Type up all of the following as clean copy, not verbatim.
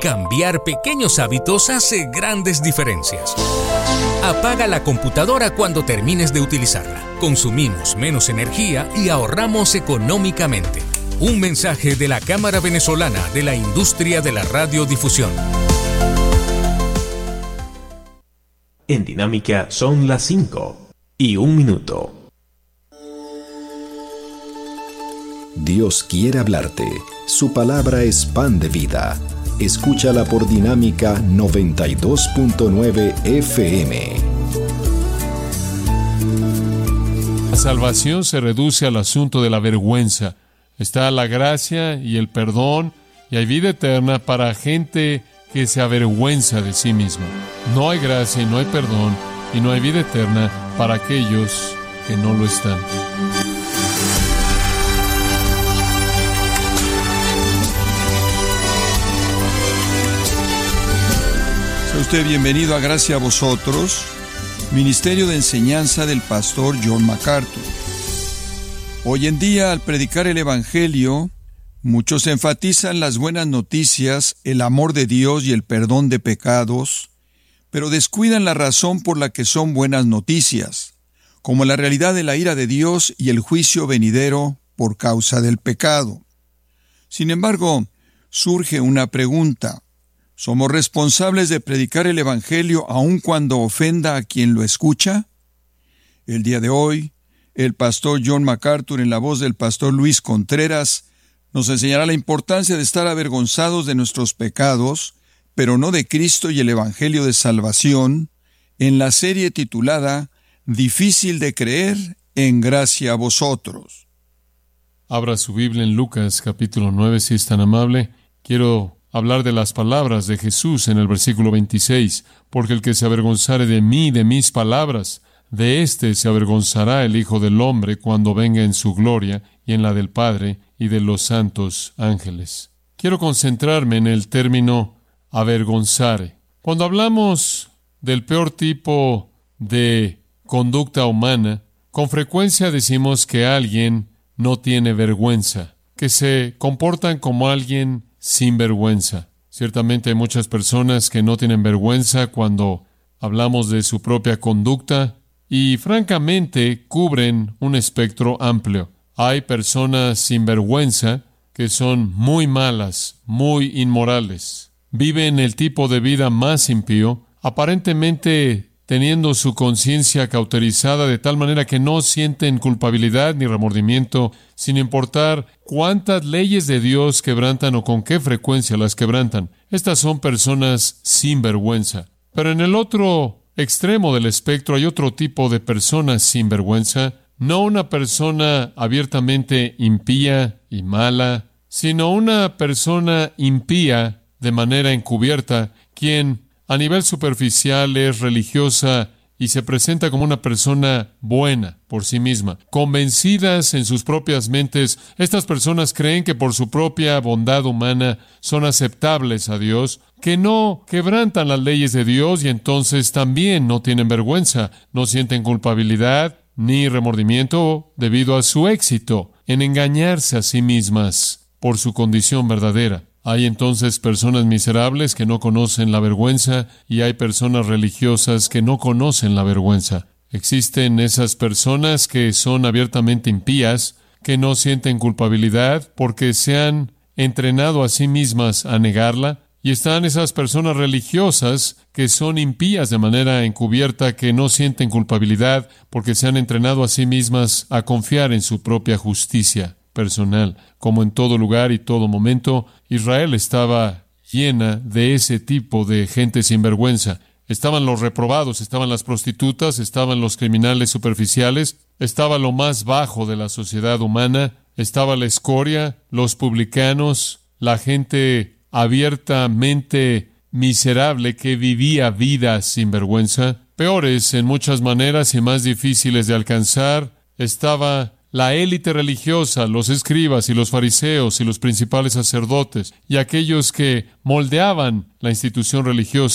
Cambiar pequeños hábitos hace grandes diferencias. Apaga la computadora cuando termines de utilizarla. Consumimos menos energía y ahorramos económicamente. Un mensaje de la Cámara Venezolana de la Industria de la Radiodifusión. En Dinámica son las 5:01. Dios quiere hablarte. Su palabra es pan de vida. Escúchala por Dinámica 92.9 FM. La salvación se reduce al asunto de la vergüenza. Está la gracia y el perdón, y hay vida eterna para gente que se avergüenza de sí misma. No hay gracia y no hay perdón, y no hay vida eterna para aquellos que no lo están. Sea usted bienvenido a Gracia a Vosotros, Ministerio de Enseñanza del Pastor John MacArthur. Hoy en día, al predicar el Evangelio, muchos enfatizan las buenas noticias, el amor de Dios y el perdón de pecados, pero descuidan la razón por la que son buenas noticias, como la realidad de la ira de Dios y el juicio venidero por causa del pecado. Sin embargo, surge una pregunta. ¿Somos responsables de predicar el Evangelio aun cuando ofenda a quien lo escucha? El día de hoy, el pastor John MacArthur, en la voz del pastor Luis Contreras, nos enseñará la importancia de estar avergonzados de nuestros pecados, pero no de Cristo y el Evangelio de salvación, en la serie titulada Difícil de creer, en gracia a vosotros. Abra su Biblia en Lucas capítulo 9, si es tan amable. Quiero hablar de las palabras de Jesús en el versículo 26, porque el que se avergonzare de mí y de mis palabras, de éste se avergonzará el Hijo del Hombre cuando venga en su gloria y en la del Padre y de los santos ángeles. Quiero concentrarme en el término avergonzare. Cuando hablamos del peor tipo de conducta humana, con frecuencia decimos que alguien no tiene vergüenza, que se comportan como alguien sin vergüenza. Ciertamente hay muchas personas que no tienen vergüenza cuando hablamos de su propia conducta y francamente cubren un espectro amplio. Hay personas sin vergüenza que son muy malas, muy inmorales. Viven el tipo de vida más impío, aparentemente teniendo su conciencia cauterizada de tal manera que no sienten culpabilidad ni remordimiento, sin importar cuántas leyes de Dios quebrantan o con qué frecuencia las quebrantan. Estas son personas sin vergüenza. Pero en el otro extremo del espectro hay otro tipo de personas sin vergüenza, no una persona abiertamente impía y mala, sino una persona impía de manera encubierta, quien a nivel superficial es religiosa y se presenta como una persona buena por sí misma. Convencidas en sus propias mentes, estas personas creen que por su propia bondad humana son aceptables a Dios, que no quebrantan las leyes de Dios y entonces también no tienen vergüenza, no sienten culpabilidad ni remordimiento debido a su éxito en engañarse a sí mismas por su condición verdadera. Hay entonces personas miserables que no conocen la vergüenza y hay personas religiosas que no conocen la vergüenza. Existen esas personas que son abiertamente impías, que no sienten culpabilidad porque se han entrenado a sí mismas a negarla, y están esas personas religiosas que son impías de manera encubierta, que no sienten culpabilidad porque se han entrenado a sí mismas a confiar en su propia justicia personal. Como en todo lugar y todo momento, Israel estaba llena de ese tipo de gente sin vergüenza. Estaban los reprobados, estaban las prostitutas, estaban los criminales superficiales, estaba lo más bajo de la sociedad humana, estaba la escoria, los publicanos, la gente abiertamente miserable que vivía vidas sin vergüenza. Peores en muchas maneras y más difíciles de alcanzar, estaba la élite religiosa, los escribas y los fariseos y los principales sacerdotes y aquellos que moldeaban la institución religiosa,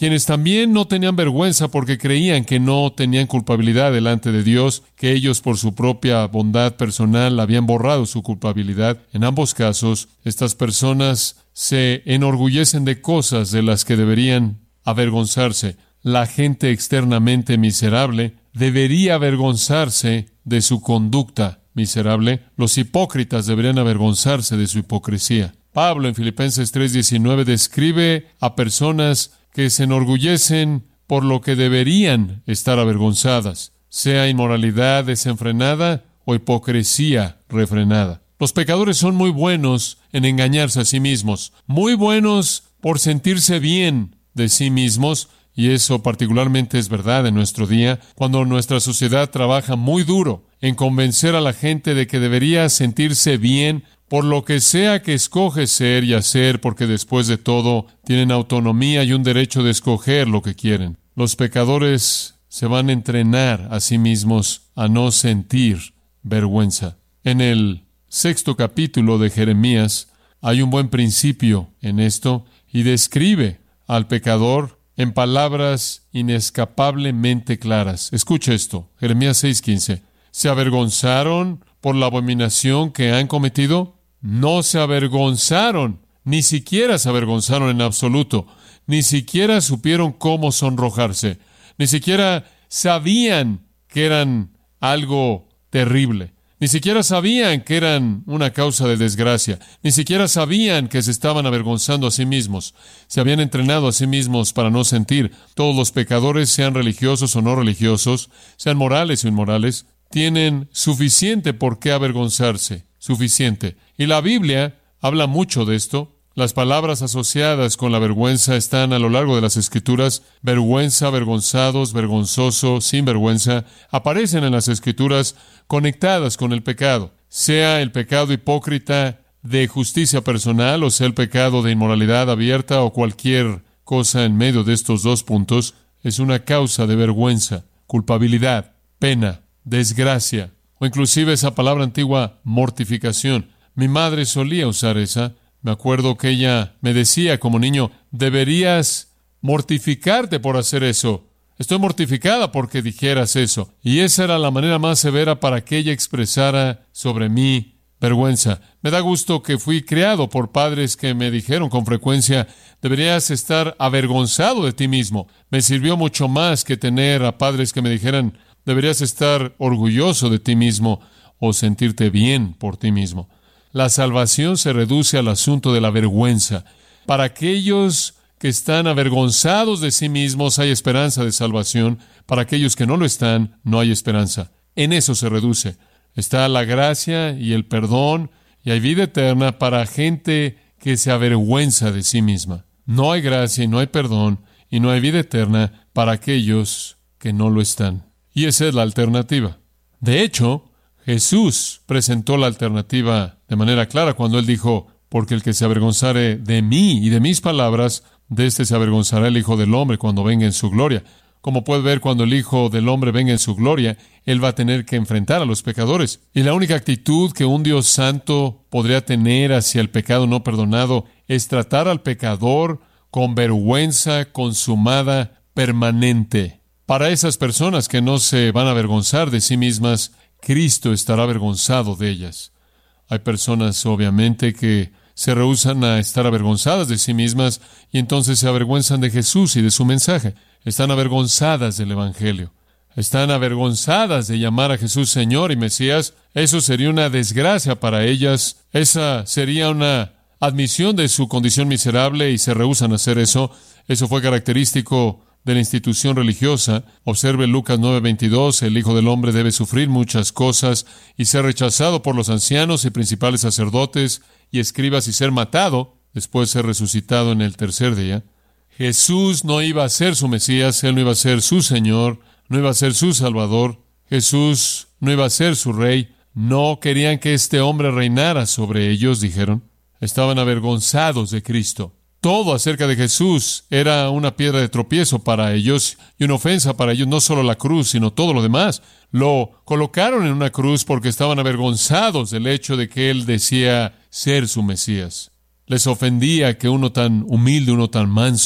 quienes también no tenían vergüenza porque creían que no tenían culpabilidad delante de Dios, que ellos por su propia bondad personal habían borrado su culpabilidad. En ambos casos, estas personas se enorgullecen de cosas de las que deberían avergonzarse. La gente externamente miserable debería avergonzarse de su conducta miserable. Los hipócritas deberían avergonzarse de su hipocresía. Pablo en Filipenses 3:19 describe a personas que se enorgullecen por lo que deberían estar avergonzadas, sea inmoralidad desenfrenada o hipocresía refrenada. Los pecadores son muy buenos en engañarse a sí mismos, muy buenos por sentirse bien de sí mismos, y eso particularmente es verdad en nuestro día, cuando nuestra sociedad trabaja muy duro en convencer a la gente de que debería sentirse bien por lo que sea que escoge ser y hacer, porque después de todo tienen autonomía y un derecho de escoger lo que quieren. Los pecadores se van a entrenar a sí mismos a no sentir vergüenza. En el 6º capítulo de Jeremías hay un buen principio en esto y describe al pecador en palabras inescapablemente claras. Escucha esto, Jeremías 6:15. ¿Se avergonzaron por la abominación que han cometido? No se avergonzaron, ni siquiera se avergonzaron en absoluto, ni siquiera supieron cómo sonrojarse, ni siquiera sabían que eran algo terrible, ni siquiera sabían que eran una causa de desgracia, ni siquiera sabían que se estaban avergonzando a sí mismos. Se habían entrenado a sí mismos para no sentir. Todos los pecadores, sean religiosos o no religiosos, sean morales o inmorales, tienen suficiente por qué avergonzarse, suficiente. Y la Biblia habla mucho de esto. Las palabras asociadas con la vergüenza están a lo largo de las Escrituras. Vergüenza, avergonzados, vergonzoso, sinvergüenza, aparecen en las Escrituras conectadas con el pecado. Sea el pecado hipócrita de justicia personal, o sea el pecado de inmoralidad abierta, o cualquier cosa en medio de estos dos puntos, es una causa de vergüenza, culpabilidad, pena, desgracia, o inclusive esa palabra antigua, mortificación. Mi madre solía usar esa. Me acuerdo que ella me decía como niño, deberías mortificarte por hacer eso. Estoy mortificada porque dijeras eso. Y esa era la manera más severa para que ella expresara sobre mí vergüenza. Me da gusto que fui criado por padres que me dijeron con frecuencia, deberías estar avergonzado de ti mismo. Me sirvió mucho más que tener a padres que me dijeran, deberías estar orgulloso de ti mismo o sentirte bien por ti mismo. La salvación se reduce al asunto de la vergüenza. Para aquellos que están avergonzados de sí mismos hay esperanza de salvación. Para aquellos que no lo están, no hay esperanza. En eso se reduce. Está la gracia y el perdón y hay vida eterna para gente que se avergüenza de sí misma. No hay gracia y no hay perdón y no hay vida eterna para aquellos que no lo están. Y esa es la alternativa. De hecho, Jesús presentó la alternativa de manera clara cuando Él dijo, porque el que se avergonzare de mí y de mis palabras, de éste se avergonzará el Hijo del Hombre cuando venga en su gloria. Como puede ver, cuando el Hijo del Hombre venga en su gloria, Él va a tener que enfrentar a los pecadores. Y la única actitud que un Dios santo podría tener hacia el pecado no perdonado es tratar al pecador con vergüenza consumada permanente. Para esas personas que no se van a avergonzar de sí mismas, Cristo estará avergonzado de ellas. Hay personas, obviamente, que se rehúsan a estar avergonzadas de sí mismas y entonces se avergüenzan de Jesús y de su mensaje. Están avergonzadas del Evangelio. Están avergonzadas de llamar a Jesús Señor y Mesías. Eso sería una desgracia para ellas. Esa sería una admisión de su condición miserable y se rehúsan a hacer eso. Eso fue característico de la institución religiosa. Observe Lucas 9:22, el Hijo del Hombre debe sufrir muchas cosas y ser rechazado por los ancianos y principales sacerdotes y escribas y ser matado, después ser resucitado en el tercer día. Jesús no iba a ser su Mesías, Él no iba a ser su Señor, no iba a ser su Salvador. Jesús no iba a ser su Rey. No querían que este hombre reinara sobre ellos, dijeron. Estaban avergonzados de Cristo. Todo acerca de Jesús era una piedra de tropiezo para ellos y una ofensa para ellos, no solo la cruz, sino todo lo demás. Lo colocaron en una cruz porque estaban avergonzados del hecho de que Él decía ser su Mesías. Les ofendía que uno tan humilde, uno tan manso,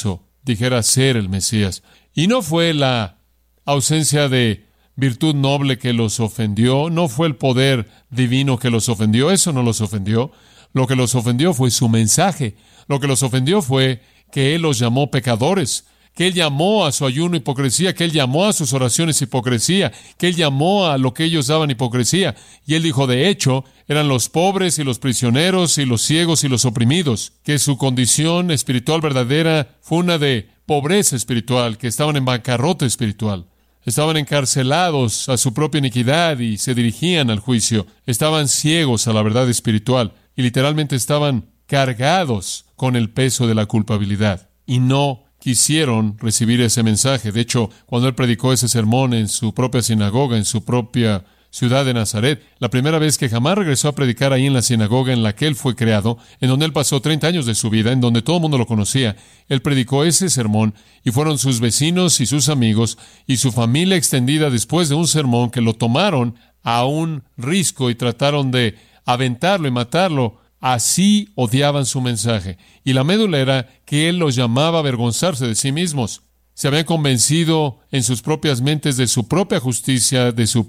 dijera ser el Mesías. Y no fue la ausencia de virtud noble que los ofendió, no fue el poder divino que los ofendió, eso no los ofendió. Lo que los ofendió fue su mensaje. Lo que los ofendió fue que Él los llamó pecadores, que Él llamó a su ayuno hipocresía, que Él llamó a sus oraciones hipocresía, que Él llamó a lo que ellos daban hipocresía. Y Él dijo, de hecho, eran los pobres y los prisioneros y los ciegos y los oprimidos, que su condición espiritual verdadera fue una de pobreza espiritual, que estaban en bancarrota espiritual. Estaban encarcelados a su propia iniquidad y se dirigían al juicio. Estaban ciegos a la verdad espiritual y literalmente estaban cargados con el peso de la culpabilidad. Y no quisieron recibir ese mensaje. De hecho, cuando Él predicó ese sermón en su propia sinagoga, en su propia ciudad de Nazaret, la primera vez que jamás regresó a predicar ahí en la sinagoga en la que Él fue creado, en donde Él pasó 30 años de su vida, en donde todo el mundo lo conocía, Él predicó ese sermón y fueron sus vecinos y sus amigos y su familia extendida después de un sermón que lo tomaron a un risco y trataron de aventarlo y matarlo. Así odiaban su mensaje. Y la médula era que Él los llamaba a avergonzarse de sí mismos. Se habían convencido en sus propias mentes de su propia justicia,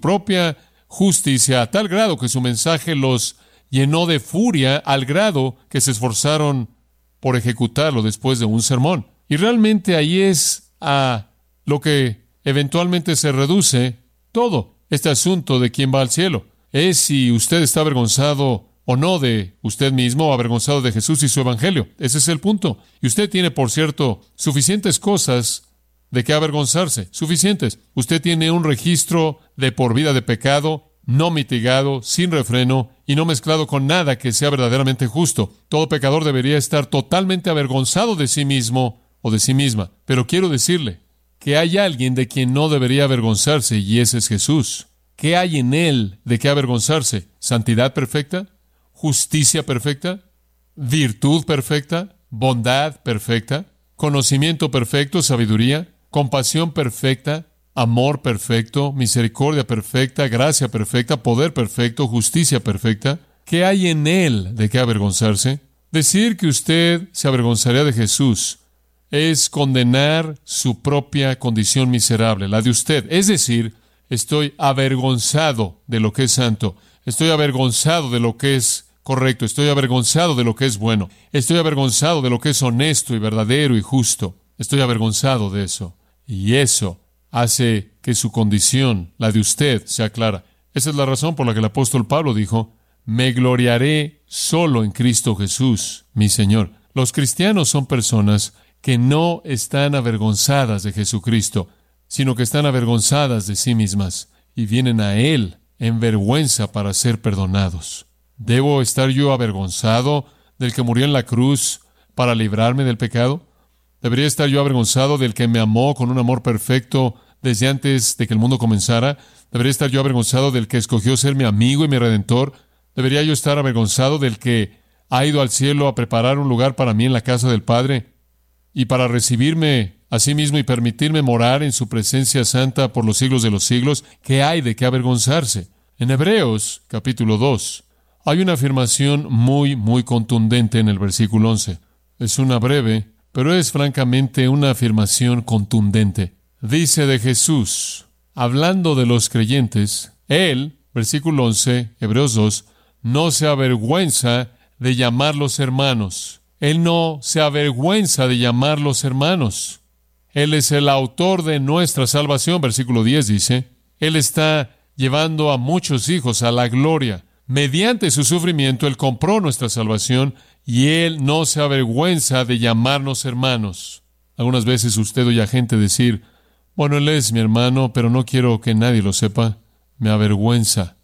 a tal grado que su mensaje los llenó de furia, al grado que se esforzaron por ejecutarlo después de un sermón. Y realmente ahí es a lo que eventualmente se reduce todo este asunto de quién va al cielo. Es si usted está avergonzado o no de usted mismo, o avergonzado de Jesús y su evangelio. Ese es el punto. Y usted tiene, por cierto, suficientes cosas de qué avergonzarse. Suficientes. Usted tiene un registro de por vida de pecado, no mitigado, sin refreno y no mezclado con nada que sea verdaderamente justo. Todo pecador debería estar totalmente avergonzado de sí mismo o de sí misma. Pero quiero decirle que hay alguien de quien no debería avergonzarse, y ese es Jesús. ¿Qué hay en Él de qué avergonzarse? ¿Santidad perfecta? ¿Justicia perfecta? ¿Virtud perfecta? ¿Bondad perfecta? ¿Conocimiento perfecto? ¿Sabiduría? ¿Compasión perfecta? ¿Amor perfecto? ¿Misericordia perfecta? ¿Gracia perfecta? ¿Poder perfecto? ¿Justicia perfecta? ¿Qué hay en Él de qué avergonzarse? Decir que usted se avergonzaría de Jesús es condenar su propia condición miserable, la de usted. Es decir, estoy avergonzado de lo que es santo. Estoy avergonzado de lo que es correcto. Estoy avergonzado de lo que es bueno. Estoy avergonzado de lo que es honesto y verdadero y justo. Estoy avergonzado de eso. Y eso hace que su condición, la de usted, sea clara. Esa es la razón por la que el apóstol Pablo dijo, me gloriaré solo en Cristo Jesús, mi Señor. Los cristianos son personas que no están avergonzadas de Jesucristo, sino que están avergonzadas de sí mismas y vienen a Él en vergüenza para ser perdonados. ¿Debo estar yo avergonzado del que murió en la cruz para librarme del pecado? ¿Debería estar yo avergonzado del que me amó con un amor perfecto desde antes de que el mundo comenzara? ¿Debería estar yo avergonzado del que escogió ser mi amigo y mi redentor? ¿Debería yo estar avergonzado del que ha ido al cielo a preparar un lugar para mí en la casa del Padre y para recibirme a sí mismo y permitirme morar en su presencia santa por los siglos de los siglos? ¿Qué hay de qué avergonzarse? En Hebreos, capítulo 2, hay una afirmación muy contundente en el versículo 11. Es una breve, pero es francamente una afirmación contundente. Dice de Jesús, hablando de los creyentes, Él, versículo 11, Hebreos 2, no se avergüenza de llamarlos hermanos. Él no se avergüenza de llamarlos hermanos. Él es el autor de nuestra salvación, versículo 10 dice. Él está llevando a muchos hijos a la gloria. Mediante su sufrimiento, Él compró nuestra salvación y Él no se avergüenza de llamarnos hermanos. Algunas veces usted oye a gente decir, bueno, Él es mi hermano, pero no quiero que nadie lo sepa. Me avergüenza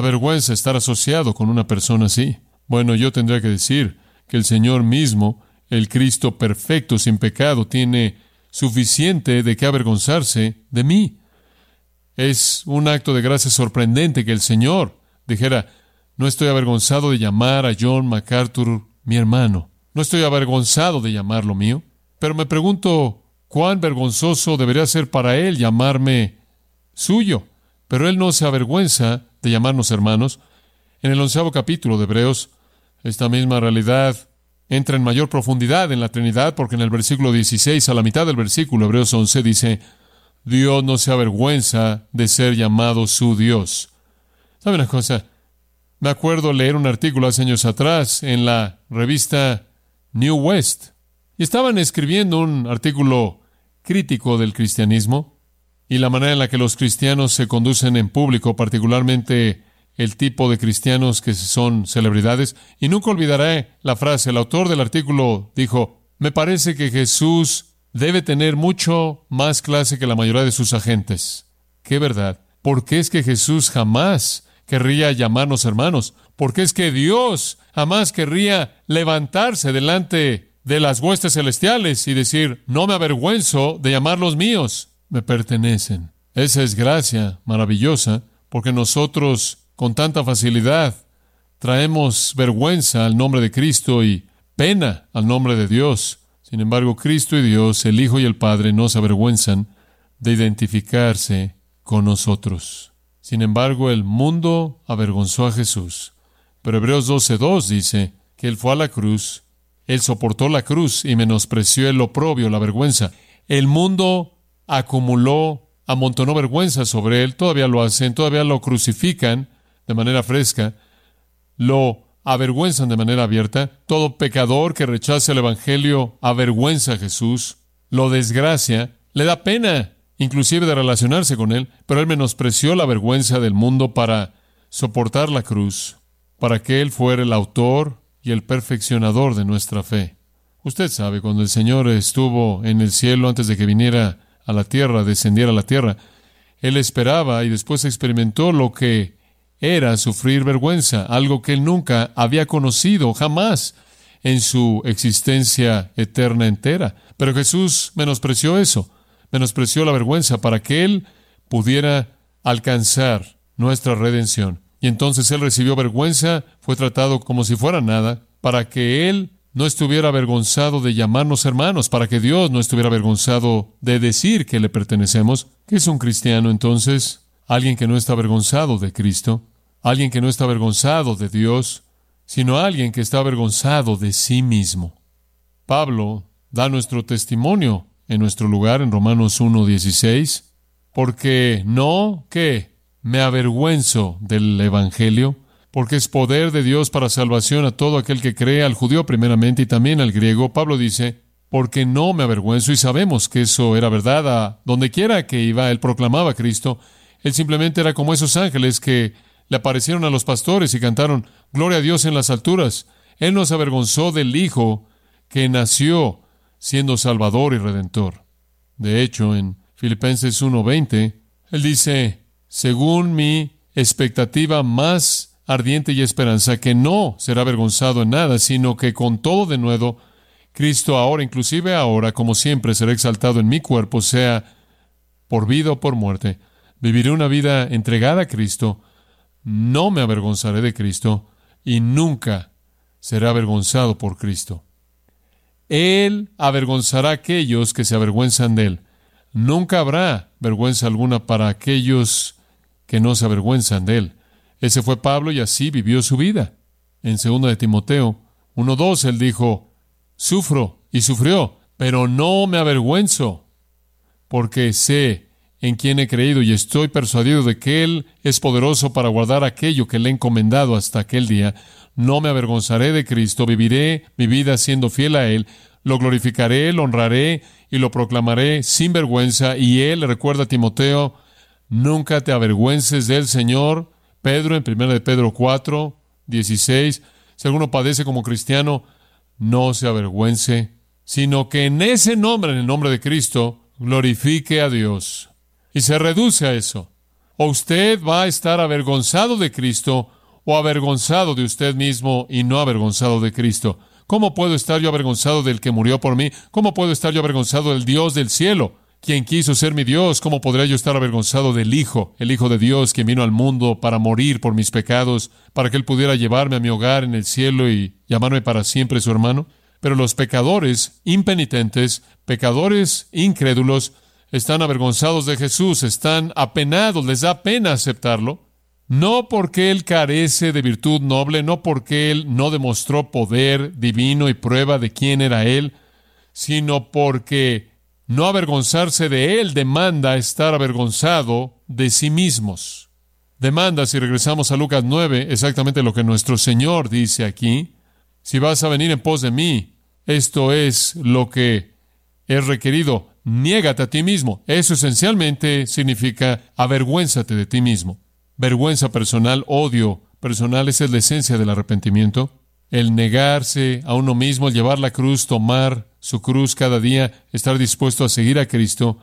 estar asociado con una persona así. Bueno, yo tendría que decir que el Señor mismo, el Cristo perfecto, sin pecado, tiene suficiente de qué avergonzarse de mí. Es un acto de gracia sorprendente que el Señor dijera, no estoy avergonzado de llamar a John MacArthur mi hermano. No estoy avergonzado de llamarlo mío. Pero me pregunto, ¿cuán vergonzoso debería ser para Él llamarme suyo? Pero Él no se avergüenza de llamarnos hermanos. En el 11º capítulo de Hebreos, esta misma realidad entra en mayor profundidad en la Trinidad, porque en el versículo 16, a la mitad del versículo, Hebreos 11, dice, Dios no se avergüenza de ser llamado su Dios. ¿Sabe una cosa? Me acuerdo leer un artículo hace años atrás en la revista New West, y estaban escribiendo un artículo crítico del cristianismo y la manera en la que los cristianos se conducen en público, particularmente el tipo de cristianos que son celebridades. Y nunca olvidaré la frase. El autor del artículo dijo, me parece que Jesús debe tener mucho más clase que la mayoría de sus agentes. ¡Qué verdad! ¿Por qué es que Jesús jamás querría llamarnos hermanos? ¿Por qué es que Dios jamás querría levantarse delante de las huestes celestiales y decir, no me avergüenzo de llamarlos míos, me pertenecen? Esa es gracia maravillosa, porque nosotros con tanta facilidad traemos vergüenza al nombre de Cristo y pena al nombre de Dios. Sin embargo, Cristo y Dios, el Hijo y el Padre, no se avergüenzan de identificarse con nosotros. Sin embargo, el mundo avergonzó a Jesús. Pero Hebreos 12:2 dice que Él fue a la cruz, Él soportó la cruz y menospreció el oprobio, la vergüenza. El mundo amontonó vergüenza sobre Él, todavía lo hacen, todavía lo crucifican de manera fresca, lo avergüenzan de manera abierta. Todo pecador que rechaza el Evangelio avergüenza a Jesús, lo desgracia, le da pena inclusive de relacionarse con Él, pero Él menospreció la vergüenza del mundo para soportar la cruz, para que Él fuera el autor y el perfeccionador de nuestra fe. Usted sabe, cuando el Señor estuvo en el cielo antes de que viniera a la tierra, descendiera a la tierra, Él esperaba y después experimentó lo que era sufrir vergüenza, algo que Él nunca había conocido, jamás en su existencia eterna entera. Pero Jesús menospreció eso, menospreció la vergüenza para que Él pudiera alcanzar nuestra redención. Y entonces Él recibió vergüenza, fue tratado como si fuera nada, para que Él no estuviera avergonzado de llamarnos hermanos, para que Dios no estuviera avergonzado de decir que le pertenecemos. ¿Qué es un cristiano entonces? Alguien que no está avergonzado de Cristo, alguien que no está avergonzado de Dios, sino alguien que está avergonzado de sí mismo. Pablo da nuestro testimonio en nuestro lugar en Romanos 1:16, porque no que me avergüenzo del Evangelio, porque es poder de Dios para salvación a todo aquel que cree, al judío primeramente y también al griego. Pablo dice, porque no me avergüenzo, y sabemos que eso era verdad. A donde quiera que iba, él proclamaba a Cristo. Él simplemente era como esos ángeles que le aparecieron a los pastores y cantaron, gloria a Dios en las alturas. Él no se avergonzó del Hijo que nació siendo Salvador y Redentor. De hecho, en Filipenses 1:20, él dice, según mi expectativa más ardiente y esperanza, que no será avergonzado en nada, sino que con todo de nuevo, Cristo ahora, inclusive ahora, como siempre, será exaltado en mi cuerpo, sea por vida o por muerte. Viviré una vida entregada a Cristo, no me avergonzaré de Cristo y nunca será avergonzado por Cristo. Él avergonzará a aquellos que se avergüenzan de Él. Nunca habrá vergüenza alguna para aquellos que no se avergüenzan de Él. Ese fue Pablo y así vivió su vida. En 2 de Timoteo 1:2 él dijo, sufro y sufrió, pero no me avergüenzo, porque sé en quien he creído y estoy persuadido de que Él es poderoso para guardar aquello que le he encomendado hasta aquel día. No me avergonzaré de Cristo, viviré mi vida siendo fiel a Él, lo glorificaré, lo honraré y lo proclamaré sin vergüenza. Y Él le recuerda a Timoteo, nunca te avergüences del Señor. Pedro, en 1 de Pedro 4:16, si alguno padece como cristiano, no se avergüence, sino que en ese nombre, en el nombre de Cristo, glorifique a Dios. Y se reduce a eso. O usted va a estar avergonzado de Cristo o avergonzado de usted mismo y no avergonzado de Cristo. ¿Cómo puedo estar yo avergonzado del que murió por mí? ¿Cómo puedo estar yo avergonzado del Dios del cielo, quien quiso ser mi Dios? ¿Cómo podría yo estar avergonzado del Hijo, el Hijo de Dios, quien vino al mundo para morir por mis pecados, para que Él pudiera llevarme a mi hogar en el cielo y llamarme para siempre su hermano? Pero los pecadores impenitentes, pecadores incrédulos, están avergonzados de Jesús, están apenados, les da pena aceptarlo. No porque Él carece de virtud noble, no porque Él no demostró poder divino y prueba de quién era Él, sino porque no avergonzarse de Él demanda estar avergonzado de sí mismos. Demanda, si regresamos a Lucas 9, exactamente lo que nuestro Señor dice aquí. Si vas a venir en pos de mí, esto es lo que es requerido. Niégate a ti mismo. Eso esencialmente significa avergüénzate de ti mismo. Vergüenza personal, odio personal, esa es la esencia del arrepentimiento. El negarse a uno mismo, el llevar la cruz, tomar su cruz cada día, estar dispuesto a seguir a Cristo,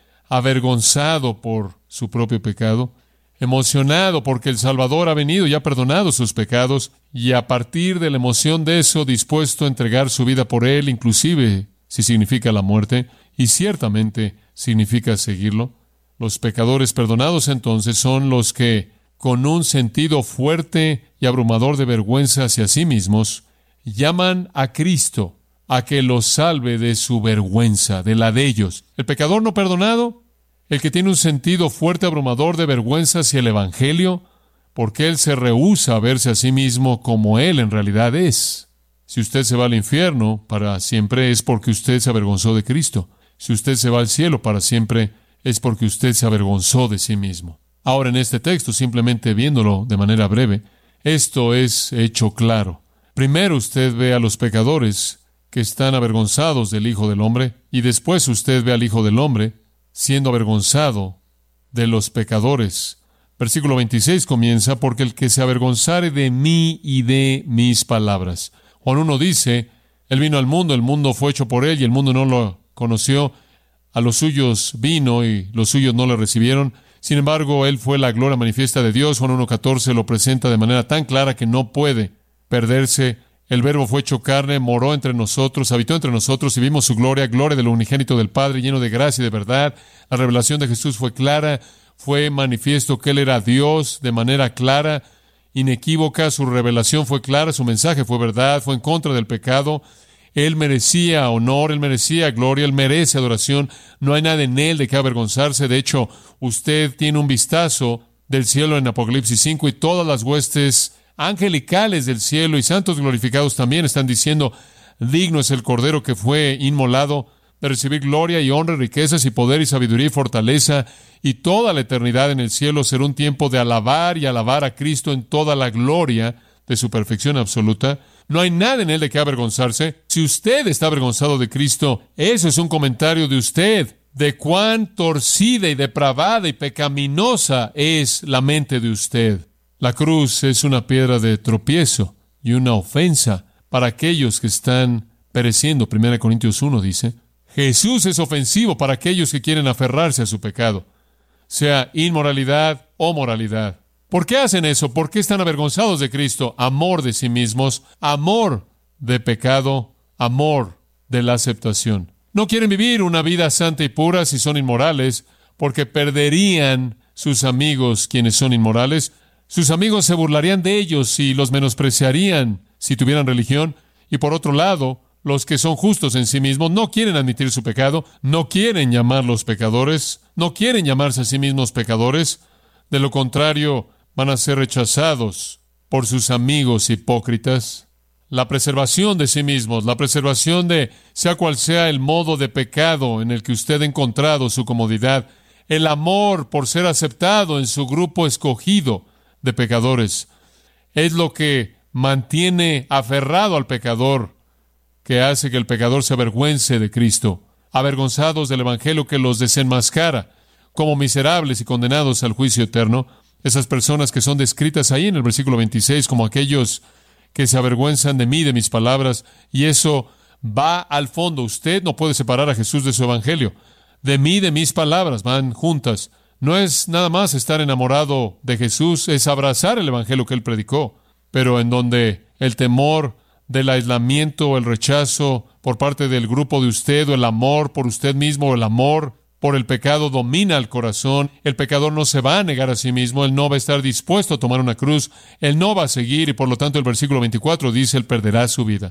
avergonzado por su propio pecado, emocionado porque el Salvador ha venido y ha perdonado sus pecados, y a partir de la emoción de eso, dispuesto a entregar su vida por Él, inclusive si significa la muerte, y ciertamente significa seguirlo. Los pecadores perdonados entonces son los que, con un sentido fuerte y abrumador de vergüenza hacia sí mismos, llaman a Cristo a que los salve de su vergüenza, de la de ellos. El pecador no perdonado, el que tiene un sentido fuerte, abrumador de vergüenza hacia el Evangelio, porque él se rehúsa a verse a sí mismo como él en realidad es. Si usted se va al infierno para siempre, es porque usted se avergonzó de Cristo. Si usted se va al cielo para siempre, es porque usted se avergonzó de sí mismo. Ahora, en este texto, simplemente viéndolo de manera breve, esto es hecho claro. Primero usted ve a los pecadores que están avergonzados del Hijo del Hombre, y después usted ve al Hijo del Hombre siendo avergonzado de los pecadores. Versículo 26 comienza, porque el que se avergonzare de mí y de mis palabras. Juan 1 dice, Él vino al mundo, el mundo fue hecho por Él, y el mundo no lo conoció. A los suyos vino, y los suyos no le recibieron. Sin embargo, Él fue la gloria manifiesta de Dios. Juan 1:14 lo presenta de manera tan clara que no puede perderse. El Verbo fue hecho carne, moró entre nosotros, habitó entre nosotros y vimos su gloria, gloria del unigénito del Padre, lleno de gracia y de verdad. La revelación de Jesús fue clara, fue manifiesto que Él era Dios de manera clara, inequívoca. Su revelación fue clara, su mensaje fue verdad, fue en contra del pecado. Él merecía honor, Él merecía gloria, Él merece adoración. No hay nada en Él de qué avergonzarse. De hecho, usted tiene un vistazo del cielo en Apocalipsis 5 y todas las huestes angelicales del cielo y santos glorificados también están diciendo, digno es el Cordero que fue inmolado de recibir gloria y honra, riquezas y poder y sabiduría y fortaleza, y toda la eternidad en el cielo será un tiempo de alabar y alabar a Cristo en toda la gloria de su perfección absoluta. No hay nada en Él de qué avergonzarse. Si usted está avergonzado de Cristo, eso es un comentario de usted, de cuán torcida y depravada y pecaminosa es la mente de usted. La cruz es una piedra de tropiezo y una ofensa para aquellos que están pereciendo. 1 Corintios 1 dice, Jesús es ofensivo para aquellos que quieren aferrarse a su pecado, sea inmoralidad o moralidad. ¿Por qué hacen eso? ¿Por qué están avergonzados de Cristo? Amor de sí mismos, amor de pecado, amor de la aceptación. No quieren vivir una vida santa y pura si son inmorales, porque perderían sus amigos quienes son inmorales. Sus amigos se burlarían de ellos y los menospreciarían si tuvieran religión. Y por otro lado, los que son justos en sí mismos no quieren admitir su pecado, no quieren llamarlos pecadores, no quieren llamarse a sí mismos pecadores. De lo contrario, van a ser rechazados por sus amigos hipócritas. La preservación de sí mismos, la preservación de sea cual sea el modo de pecado en el que usted ha encontrado su comodidad, el amor por ser aceptado en su grupo escogido de pecadores, es lo que mantiene aferrado al pecador, que hace que el pecador se avergüence de Cristo, avergonzados del Evangelio que los desenmascara como miserables y condenados al juicio eterno. Esas personas que son descritas ahí en el versículo 26 como aquellos que se avergüenzan de mí, de mis palabras, y eso va al fondo. Usted no puede separar a Jesús de su Evangelio. De mí, de mis palabras, van juntas. No es nada más estar enamorado de Jesús, es abrazar el Evangelio que Él predicó, pero en donde el temor del aislamiento o el rechazo por parte del grupo de usted, o el amor por usted mismo, o el amor por el pecado domina el corazón, el pecador no se va a negar a sí mismo, él no va a estar dispuesto a tomar una cruz, él no va a seguir, y por lo tanto el versículo 24 dice, él perderá su vida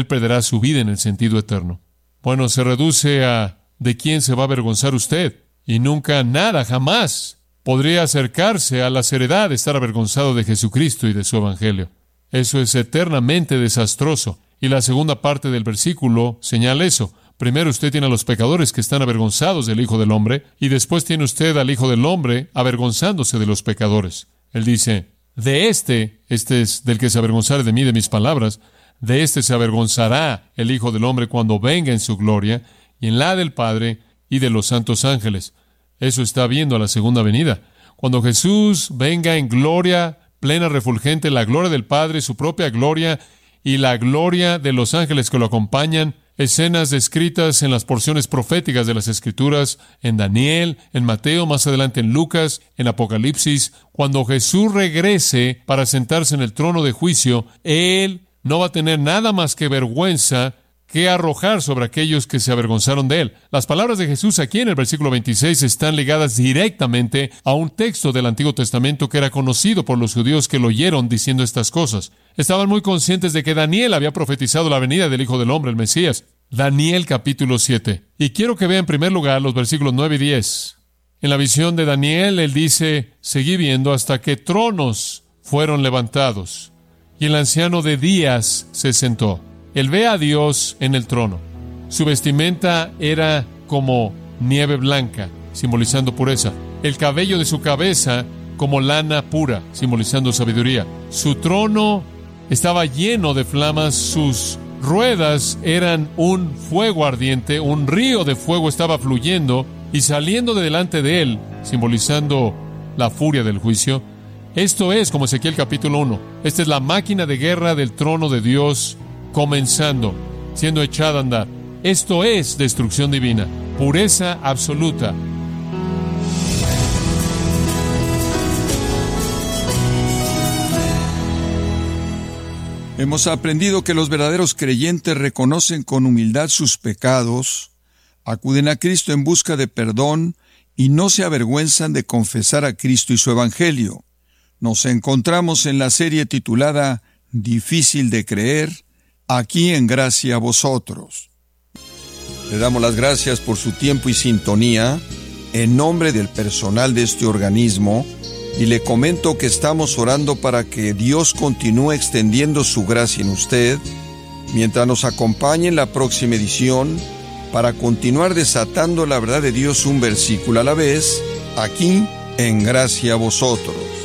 en el sentido eterno. Bueno, se reduce a ¿de quién se va a avergonzar usted? Y nunca, nada, jamás podría acercarse a la seriedad de estar avergonzado de Jesucristo y de su Evangelio. Eso es eternamente desastroso. Y la segunda parte del versículo señala eso. Primero usted tiene a los pecadores que están avergonzados del Hijo del Hombre, y después tiene usted al Hijo del Hombre avergonzándose de los pecadores. Él dice, este es del que se avergonzare de mí, de mis palabras, de este se avergonzará el Hijo del Hombre cuando venga en su gloria, y en la del Padre y de los santos ángeles. Eso está viendo a la segunda venida. Cuando Jesús venga en gloria plena, refulgente, la gloria del Padre, su propia gloria, y la gloria de los ángeles que lo acompañan, escenas descritas en las porciones proféticas de las Escrituras, en Daniel, en Mateo, más adelante en Lucas, en Apocalipsis. Cuando Jesús regrese para sentarse en el trono de juicio, Él no va a tener nada más que vergüenza que arrojar sobre aquellos que se avergonzaron de Él. Las palabras de Jesús aquí en el versículo 26 están ligadas directamente a un texto del Antiguo Testamento que era conocido por los judíos que lo oyeron diciendo estas cosas. Estaban muy conscientes de que Daniel había profetizado la venida del Hijo del Hombre, el Mesías. Daniel capítulo 7. Y quiero que vean en primer lugar los versículos 9 y 10. En la visión de Daniel, él dice, seguí viendo hasta que tronos fueron levantados, y el anciano de días se sentó. Él ve a Dios en el trono. Su vestimenta era como nieve blanca, simbolizando pureza. El cabello de su cabeza como lana pura, simbolizando sabiduría. Su trono estaba lleno de flamas, sus ruedas eran un fuego ardiente, un río de fuego estaba fluyendo y saliendo de delante de él, simbolizando la furia del juicio. Esto es como Ezequiel capítulo 1. Esta es la máquina de guerra del trono de Dios comenzando, siendo echada a andar. Esto es destrucción divina, pureza absoluta. Hemos aprendido que los verdaderos creyentes reconocen con humildad sus pecados, acuden a Cristo en busca de perdón y no se avergüenzan de confesar a Cristo y su Evangelio. Nos encontramos en la serie titulada Difícil de creer, aquí en Gracia a Vosotros. Le damos las gracias por su tiempo y sintonía en nombre del personal de este organismo y le comento que estamos orando para que Dios continúe extendiendo su gracia en usted mientras nos acompañe en la próxima edición para continuar desatando la verdad de Dios un versículo a la vez, aquí en Gracia a Vosotros.